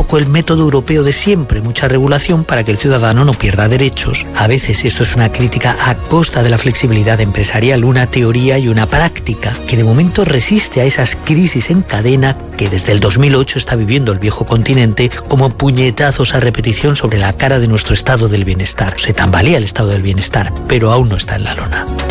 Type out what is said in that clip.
poco el método europeo de siempre, mucha regulación para que el ciudadano no pierda derechos. A veces esto es una crítica a costa de la flexibilidad empresarial, una teoría y una práctica que de momento resiste a esas crisis en cadena que desde el 2008 está viviendo el viejo continente como puñetazos a repetición sobre la cara de nuestro estado del bienestar. Se tambalea el estado del bienestar, pero aún no está en la lona.